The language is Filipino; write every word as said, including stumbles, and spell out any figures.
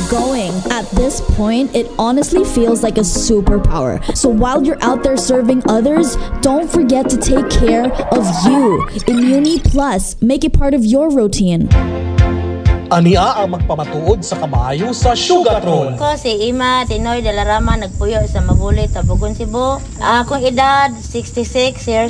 going. At this point, it honestly feels like a superpower. So while you're out there serving others, don't forget to take care of you. Immuni Plus, make it part of your routine. Ania ang magpamatuod sa kamayo sa Sugartron. Ko si Ima Tinoy Dalarama nagpuyo sa Mabulit, Tabugon, Cebu. Akong edad sixty-six years